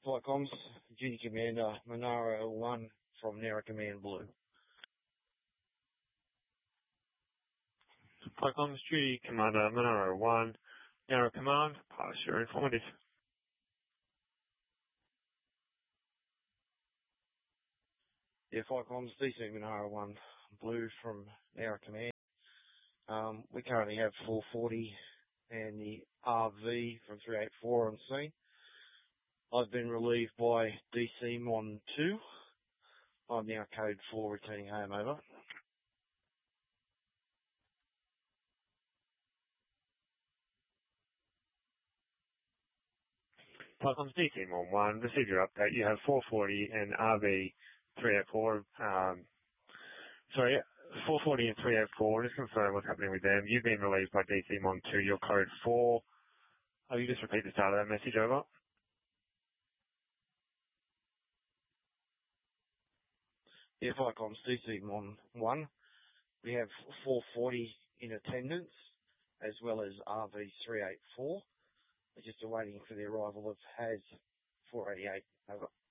Flight Comms, Duty Commander Monaro L1 from Nara Command Blue. Flight Comms, Duty Commander Monaro 1, Nara Command, pass your informative. Yeah, Flight Comms, DC Monaro 1 Blue from Nara Command. We currently have 440 and the RV from 384 on scene. I've been relieved by DC Mon 2. I'm now code 4 returning home, over. Flight Comms, DC Mon 1, received your update. You have 440 and RV 384, 440 and 384, just confirm what's happening with them. You've been relieved by DC Mon 2, your code 4. Oh, you just repeat the start of that message, over. Yeah, Flight Comms, DC Mon 1. We have 440 in attendance, as well as RV 384. We're just awaiting for the arrival of HAZ 488, over.